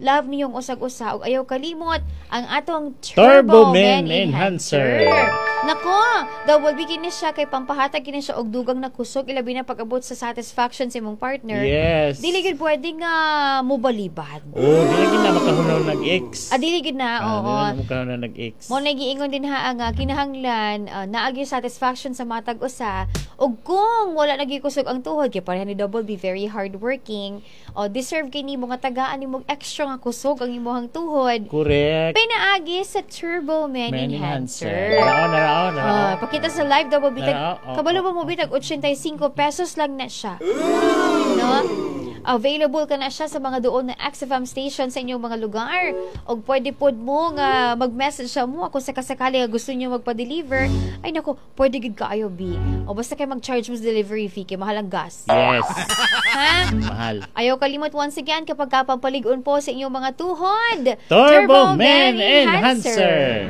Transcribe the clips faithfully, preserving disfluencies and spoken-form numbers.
love niyong usag-usa ug ayaw kalimot ang atong Turbo Turbo Men Men Enhancer. Enhancer. Nako, double B kini siya kay pampahatag kini siya og dugang na kusog ilabi na pag-abot sa satisfaction sa imong partner. Yes. Dili gid pwede nga mobalibad. Oh, dili gid na makahunaw nag-X. Ah, dili gid na, Ah, oo. dili na makahunaw nag-X. Mo nagiingon din ha nga kinahanglan uh, naagi satisfaction sa matag usa ug kung wala nagikusog ang tuhod kay pareha ni Double B very hardworking o deserve kay nimo nga tagaan nimo extra nga kusog ang imong tuhod. Correct. Pinaagi sa Turbo Men, Men Enhancer. Enhancer. Narao, narao, narao. Ah, pakita sa live Double B. Narao, oh, Kabalo oh, mo mo bitag eighty-five pesos lang na siya. No? Available ka na siya sa mga doon na X F M station sa inyong mga lugar. O pwede pod mo nga mag-message sa mo kung sakasakali nga gusto niyo magpa-deliver. Ay nako, pwede gid kaayo B. O basta kay mag-charge mo sa delivery fee kay mahal ang gas. Yes. Ha? Mahal. Ayaw kalimot once again kapag kapampaligon po sa inyong mga tuhod. Turbo Men Enhancer.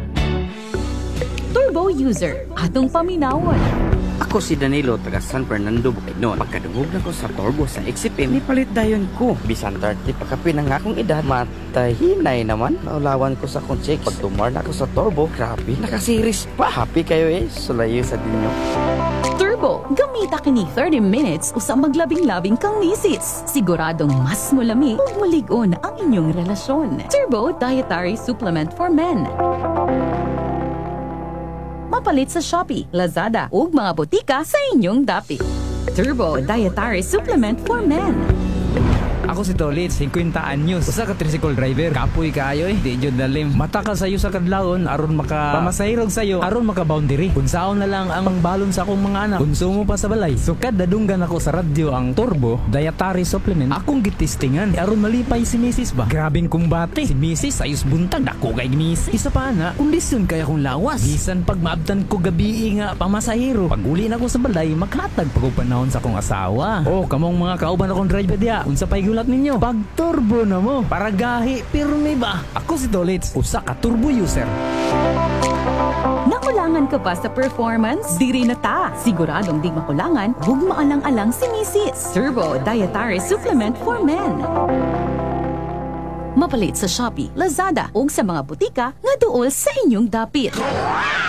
Turbo user, atong paminawon. Ako si Danilo, taga San Fernando, Bukidnon. Pagkadungog na ko sa turbo sa X F M, may palit dayon ko. Bisan thirty pagkapi ng akong edad, matahinay naman. Naulawan ko sa kong check. Pag tumar na ako sa turbo, grabe, nakasiris pa. Happy kayo eh, sulayo sa dinyo. Turbo, gamita kini thirty minutes usang maglabing-labing kang misis. Siguradong mas mulami ug mulig-on ang inyong relasyon. Turbo Dietary Supplement for Men. Mapalit sa Shopee, Lazada ug mga botika sa inyong dapit. Turbo Dietary Supplement for Men. Ako si Tolit, fifty anyos. Usa ka tricycle driver. Kapoy kaayo eh. Di jud dalim. Mataka sayo sa kadlawon aron maka pamasahirog sayo aron maka boundary. Kunsaon na lang ang balon sa akong mga anak. Konsumo pa sa balay. Sukad dadunggan ako sa radyo ang Turbo Dietary Supplement. Akong gitistingan aron malipay si Missus ba. Grabing kumbate. Si Missus ayos buntag dako kay Missus. Isa pa na, kondisyon kaya kong lawas. Bisan pag maabtan ko gabi nga pamasahiro. Pag uli na ko sa balay, makatag pag panahon sa akong asawa. Oh, kamong mga kauban akong driver dia. Unsa pay gulat ninyo? Pag turbo na mo. Para gahi, pirmi ba? Ako si Dolitz, usa ka turbo user. Nakulangan ka pa sa performance? Diri na ta. Siguradong di makulangan, huwag maalang-alang si Missus. Turbo Dietary Supplement for Men. Mapalit sa Shopee, Lazada ug sa mga butika nga duol sa inyong dapit.